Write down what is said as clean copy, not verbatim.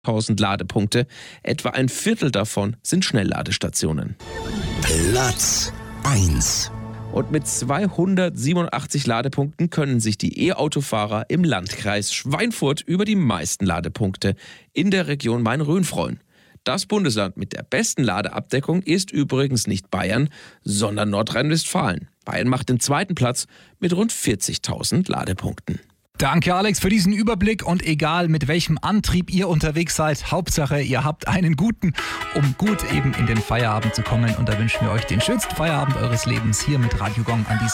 1000 Ladepunkte. Etwa ein Viertel davon sind Schnellladestationen. Platz 1. Und mit 287 Ladepunkten können sich die E-Autofahrer im Landkreis Schweinfurt über die meisten Ladepunkte in der Region Main-Rhön freuen. Das Bundesland mit der besten Ladeabdeckung ist übrigens nicht Bayern, sondern Nordrhein-Westfalen. Bayern macht den zweiten Platz mit rund 40.000 Ladepunkten. Danke, Alex, für diesen Überblick. Und egal, mit welchem Antrieb ihr unterwegs seid, Hauptsache, ihr habt einen guten, um gut eben in den Feierabend zu kommen. Und da wünschen wir euch den schönsten Feierabend eures Lebens hier mit Radio Gong an diesem